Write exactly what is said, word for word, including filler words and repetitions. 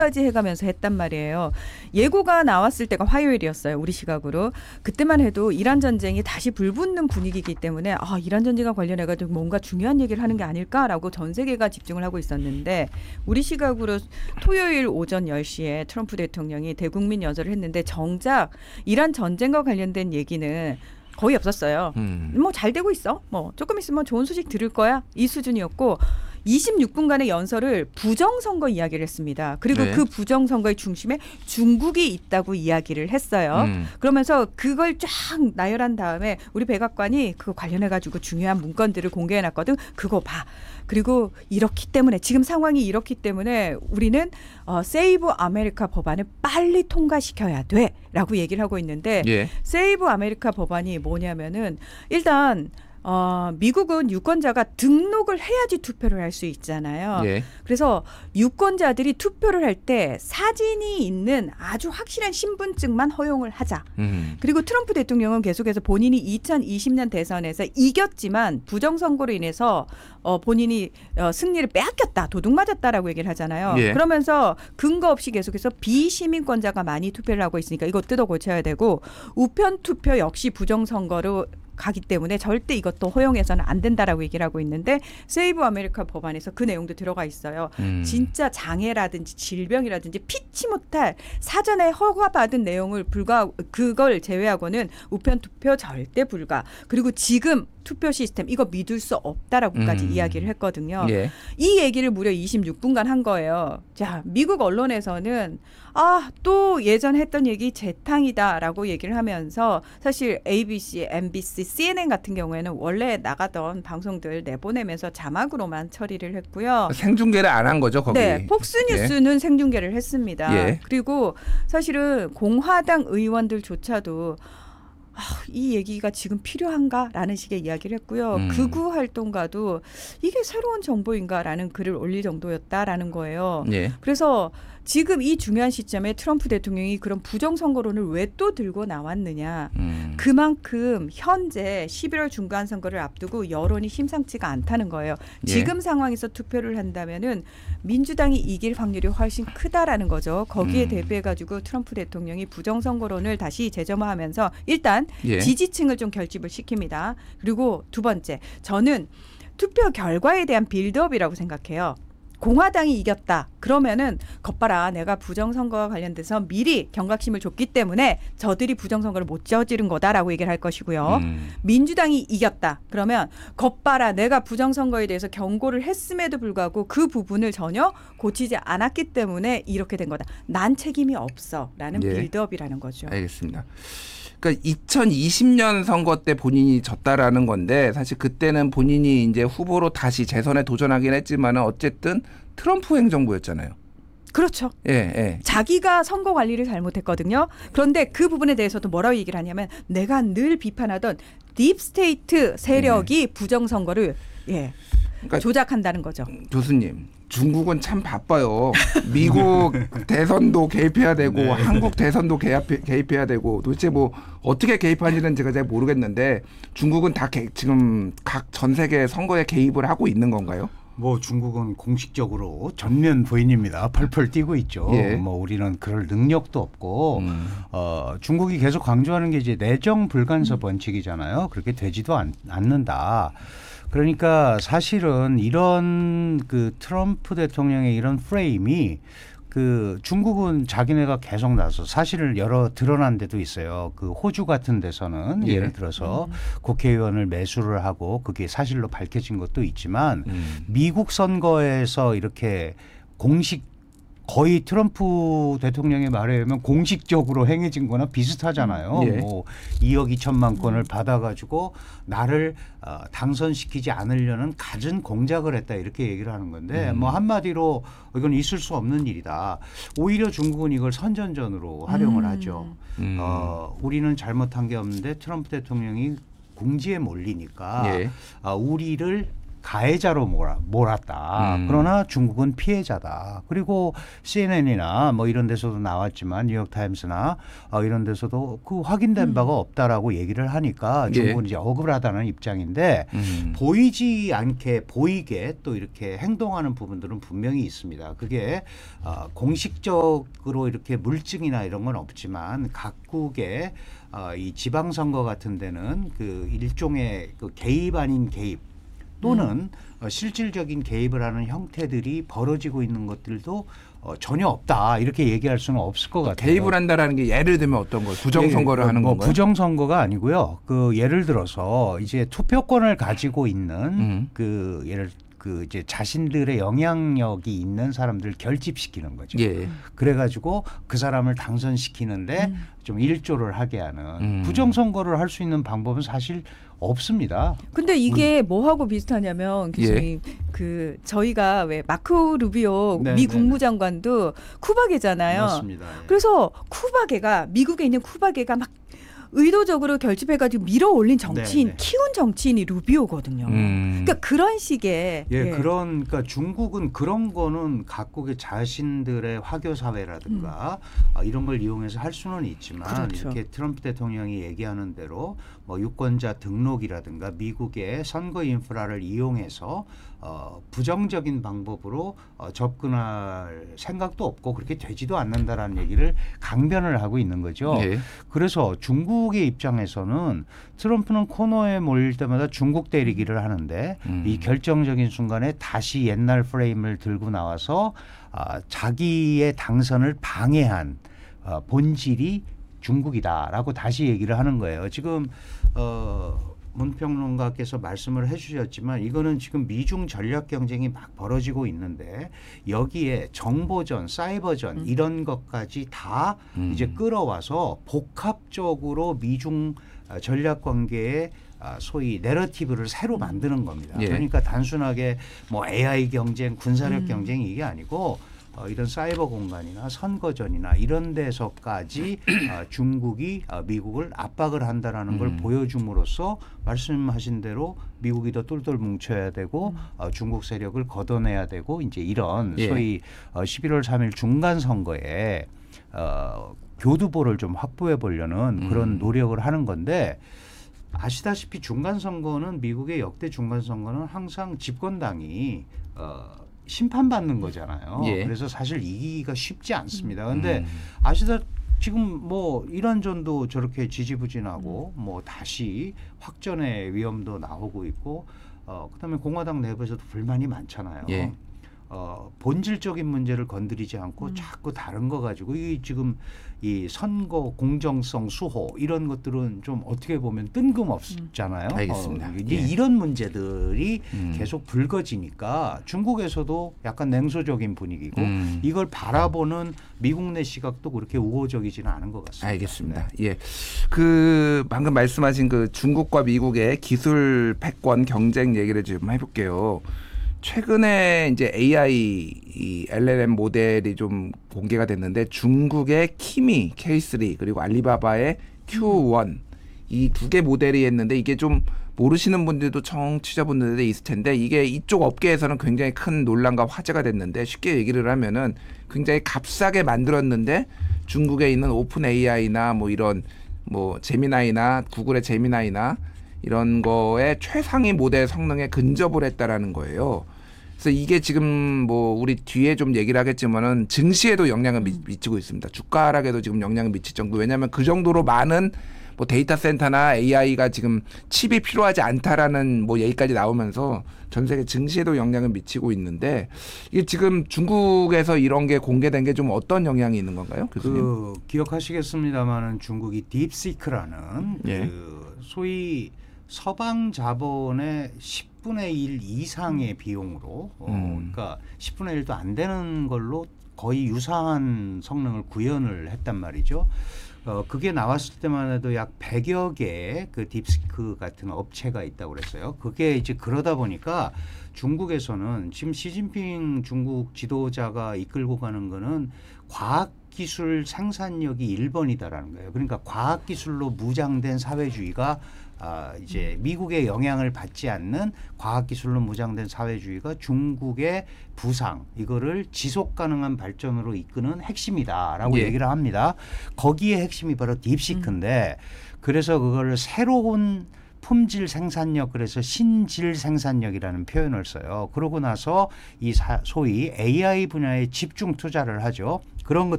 까지 해가면서 했단 말이에요. 예고가 나왔을 때가 화요일이었어요. 우리 시각으로. 그때만 해도 이란 전쟁이 다시 불붙는 분위기이기 때문에 아, 이란 전쟁과 관련해가지고 뭔가 중요한 얘기를 하는 게 아닐까라고 전 세계가 집중을 하고 있었는데 우리 시각으로 토요일 오전 열 시에 트럼프 대통령이 대국민 연설을 했는데 정작 이란 전쟁과 관련된 얘기는 거의 없었어요. 음. 뭐 잘 되고 있어. 뭐 조금 있으면 좋은 소식 들을 거야. 이 수준이었고 이십육 분간의 연설을 부정선거 이야기를 했습니다. 그리고 네. 그 부정선거의 중심에 중국이 있다고 이야기를 했어요. 음. 그러면서 그걸 쫙 나열한 다음에 우리 백악관이 그거 관련해가지고 중요한 문건들을 공개해놨거든. 그거 봐. 그리고 이렇기 때문에 지금 상황이 이렇기 때문에 우리는 어, 세이브 아메리카 법안을 빨리 통과시켜야 돼라고 얘기를 하고 있는데 예. 세이브 아메리카 법안이 뭐냐면은 일단 어, 미국은 유권자가 등록을 해야지 투표를 할 수 있잖아요. 예. 그래서 유권자들이 투표를 할 때 사진이 있는 아주 확실한 신분증만 허용을 하자. 음. 그리고 트럼프 대통령은 계속해서 본인이 이천이십 년 대선에서 이겼지만 부정선거로 인해서 어, 본인이 어, 승리를 빼앗겼다. 도둑 맞았다라고 얘기를 하잖아요. 예. 그러면서 근거 없이 계속해서 비시민권자가 많이 투표를 하고 있으니까 이거 뜯어 고쳐야 되고 우편 투표 역시 부정선거로 가기 때문에 절대 이것도 허용해서는 안 된다라고 얘기를 하고 있는데 세이브 아메리카 법안에서 그 내용도 들어가 있어요. 음. 진짜 장애라든지 질병이라든지 피치 못할 사전에 허가받은 내용을 불가 그걸 제외하고는 우편 투표 절대 불가. 그리고 지금 투표 시스템 이거 믿을 수 없다라고까지 음. 이야기를 했거든요. 예. 이 얘기를 무려 이십육 분간 한 거예요. 자, 미국 언론에서는 아, 또 예전 했던 얘기 재탕이다라고 얘기를 하면서 사실 에이비씨, 엠비씨, 씨엔엔 같은 경우에는 원래 나가던 방송들 내보내면서 자막으로만 처리를 했고요. 생중계를 안 한 거죠, 거기? 네, 폭스뉴스는 예. 생중계를 했습니다. 예. 그리고 사실은 공화당 의원들조차도 아, 이 얘기가 지금 필요한가라는 식의 이야기를 했고요. 음. 극우 활동가도 이게 새로운 정보인가라는 글을 올릴 정도였다라는 거예요. 예. 그래서 지금 이 중요한 시점에 트럼프 대통령이 그런 부정선거론을 왜 또 들고 나왔느냐. 음. 그만큼 현재 십일월 중간선거를 앞두고 여론이 심상치가 않다는 거예요. 예. 지금 상황에서 투표를 한다면은 민주당이 이길 확률이 훨씬 크다라는 거죠. 거기에 음. 대비해가지고 트럼프 대통령이 부정선거론을 다시 재점화하면서 일단 예. 지지층을 좀 결집을 시킵니다. 그리고 두 번째, 저는 투표 결과에 대한 빌드업이라고 생각해요. 공화당이 이겼다. 그러면은 겉봐라 내가 부정선거와 관련돼서 미리 경각심을 줬기 때문에 저들이 부정선거를 못 저지른 거다라고 얘기를 할 것이고요. 음. 민주당이 이겼다. 그러면 겉봐라 내가 부정선거에 대해서 경고를 했음에도 불구하고 그 부분을 전혀 고치지 않았기 때문에 이렇게 된 거다. 난 책임이 없어. 라는 예. 빌드업이라는 거죠. 알겠습니다. 그러니까 이천이십 년 선거 때 본인이 졌다라는 건데 사실 그때는 본인이 이제 후보로 다시 재선에 도전하긴 했지만 어쨌든 트럼프 행정부였잖아요. 그렇죠. 예, 예. 자기가 선거 관리를 잘못했거든요. 그런데 그 부분에 대해서도 뭐라고 얘기를 하냐면 내가 늘 비판하던 딥스테이트 세력이 예. 부정선거를 예, 그러니까 조작한다는 거죠. 교수님. 중국은 참 바빠요. 미국 대선도 개입해야 되고 네. 한국 대선도 개입, 개입해야 되고 도대체 뭐 어떻게 개입하는지는 제가 잘 모르겠는데 중국은 다 개, 지금 각 전 세계 선거에 개입을 하고 있는 건가요? 뭐 중국은 공식적으로 전면 부인입니다. 펄펄 뛰고 있죠. 예. 뭐 우리는 그럴 능력도 없고 음. 어, 중국이 계속 강조하는 게 이제 내정 불간섭 원칙이잖아요. 그렇게 되지도 않, 않는다. 그러니까 사실은 이런 그 트럼프 대통령의 이런 프레임이 그 중국은 자기네가 계속 나서 사실을 여러 드러난 데도 있어요. 그 호주 같은 데서는 예. 예를 들어서 음. 국회의원을 매수를 하고 그게 사실로 밝혀진 것도 있지만 음. 미국 선거에서 이렇게 공식 거의 트럼프 대통령의 말에 의하면 공식적으로 행해진 거나 비슷하잖아요. 예. 뭐 이억 이천만 건을 받아가지고 나를 어, 당선시키지 않으려는 갖은 공작을 했다 이렇게 얘기를 하는 건데 음. 뭐 한마디로 이건 있을 수 없는 일이다. 오히려 중국은 이걸 선전전으로 활용을 음. 하죠. 음. 어, 우리는 잘못한 게 없는데 트럼프 대통령이 궁지에 몰리니까 예. 어, 우리를 가해자로 몰아, 몰았다. 음. 그러나 중국은 피해자다. 그리고 씨엔엔이나 뭐 이런 데서도 나왔지만 뉴욕타임스나 어, 이런 데서도 그 확인된 음. 바가 없다라고 얘기를 하니까 중국은 예. 이제 억울하다는 입장인데 음. 보이지 않게 보이게 또 이렇게 행동하는 부분들은 분명히 있습니다. 그게 어, 공식적으로 이렇게 물증이나 이런 건 없지만 각국의 어, 이 지방선거 같은 데는 그 일종의 그 개입 아닌 개입 또는 음. 어, 실질적인 개입을 하는 형태들이 벌어지고 있는 것들도 어, 전혀 없다 이렇게 얘기할 수는 없을 것 같아요. 개입을 한다라는 게 예를 들면 어떤 거예요? 부정선거를 예, 하는 뭐 건가요? 부정선거가 아니고요. 그 예를 들어서 이제 투표권을 가지고 있는 음. 그 예를 그 이제 자신들의 영향력이 있는 사람들을 결집시키는 거죠. 예. 그래가지고 그 사람을 당선시키는데 음. 좀 일조를 하게 하는 음. 부정선거를 할 수 있는 방법은 사실 없습니다. 근데 이게 뭐하고 비슷하냐면 교수님 그 저희가 왜 마크 루비오 네, 미 네, 국무장관도 쿠바계잖아요. 맞습니다. 예. 그래서 쿠바계가 미국에 있는 쿠바계가 막 의도적으로 결집해가지고 밀어올린 정치인, 네, 네. 키운 정치인이 루비오거든요. 음. 그러니까 그런 식의 예, 그런 그러니까 중국은 그런 거는 각국의 자신들의 화교 사회라든가 어, 이런 걸 이용해서 할 수는 있지만 음. 그렇죠. 이렇게 트럼프 대통령이 얘기하는 대로 뭐 유권자 등록이라든가 미국의 선거 인프라를 이용해서 어, 부정적인 방법으로 어, 접근할 생각도 없고 그렇게 되지도 않는다라는 얘기를 강변을 하고 있는 거죠. 예. 그래서 중국의 입장에서는 트럼프는 코너에 몰릴 때마다 중국 때리기를 하는데 음. 이 결정적인 순간에 다시 옛날 프레임을 들고 나와서 아, 자기의 당선을 방해한 어, 본질이 중국이다라고 다시 얘기를 하는 거예요. 지금 어, 문평론가께서 말씀을 해주셨지만 이거는 지금 미중 전략 경쟁이 막 벌어지고 있는데 여기에 정보전, 사이버전 음. 이런 것까지 다 음. 이제 끌어와서 복합적으로 미중 어, 전략 관계에 아, 소위 내러티브를 새로 만드는 겁니다. 예. 그러니까 단순하게 뭐 에이아이 경쟁, 군사력 음. 경쟁 이게 아니고 어, 이런 사이버 공간이나 선거전이나 이런 데서까지 어, 중국이 어, 미국을 압박을 한다라는 걸 음. 보여줌으로써 말씀하신 대로 미국이 더 똘똘 뭉쳐야 되고 어, 중국 세력을 걷어내야 되고 이제 이런 예. 소위 어, 십일월 삼일 중간 선거에 어, 교두보를 좀 확보해 보려는 그런 음. 노력을 하는 건데 아시다시피 중간 선거는 미국의 역대 중간 선거는 항상 집권당이 어, 심판받는 거잖아요. 예. 그래서 사실 이기기가 쉽지 않습니다. 그런데 음. 아시다 지금 뭐 이란전도 저렇게 지지부진하고 뭐 다시 확전의 위험도 나오고 있고 어, 그다음에 공화당 내부에서도 불만이 많잖아요. 예. 어, 본질적인 문제를 건드리지 않고 음. 자꾸 다른 거 가지고 이 지금 이 선거 공정성 수호 이런 것들은 좀 어떻게 보면 뜬금없잖아요. 알겠습니다. 어, 이제 예. 이런 문제들이 음. 계속 불거지니까 중국에서도 약간 냉소적인 분위기고 음. 이걸 바라보는 미국 내 시각도 그렇게 우호적이지는 않은 것 같습니다. 알겠습니다. 예. 그 방금 말씀하신 그 중국과 미국의 기술 패권 경쟁 얘기를 좀 해볼게요. 최근에 이제 에이아이 이 엘엘엠 모델이 좀 공개가 됐는데 중국의 키미 케이 쓰리 그리고 알리바바의 큐 원 이 두 개 모델이 했는데 이게 좀 모르시는 분들도 청취자분들도 있을 텐데 이게 이쪽 업계에서는 굉장히 큰 논란과 화제가 됐는데 쉽게 얘기를 하면은 굉장히 값싸게 만들었는데 중국에 있는 오픈 에이아이나 뭐 이런 뭐 제미나이나 구글의 제미나이나 이런 거에 최상위 모델 성능에 근접을 했다라는 거예요. 그래서 이게 지금 뭐 우리 뒤에 좀 얘기를 하겠지만은 증시에도 영향을 미, 미치고 있습니다. 주가 하락에도 지금 영향을 미칠 정도. 왜냐하면 그 정도로 많은 뭐 데이터 센터나 에이아이가 지금 칩이 필요하지 않다라는 뭐 얘기까지 나오면서 전 세계 증시에도 영향을 미치고 있는데 이게 지금 중국에서 이런 게 공개된 게 좀 어떤 영향이 있는 건가요, 교수님? 그 기억하시겠습니다마는 중국이 딥시크라는 예. 그 소위 서방 자본의 십분의 일 이상의 비용으로 어, 음. 그러니까 십분의 일도 안 되는 걸로 거의 유사한 성능을 구현을 했단 말이죠. 어, 그게 나왔을 때만 해도 약 백여 개의 그 딥시크 같은 업체가 있다고 그랬어요. 그게 이제 그러다 보니까 중국에서는 지금 시진핑 중국 지도자가 이끌고 가는 거는 과학기술 생산력이 일 번이다라는 거예요. 그러니까 과학기술로 무장된 사회주의가 아, 이제 미국의 영향을 받지 않는 과학기술로 무장된 사회주의가 중국의 부상 이거를 지속 가능한 발전으로 이끄는 핵심이다라고 예. 얘기를 합니다. 거기에 핵심이 바로 딥시크인데 음. 그래서 그걸 새로운 품질 생산력 그래서 신질 생산력이라는 표현을 써요. 그러고 나서 이 사, 소위 에이아이 분야에 집중 투자를 하죠. 그런 것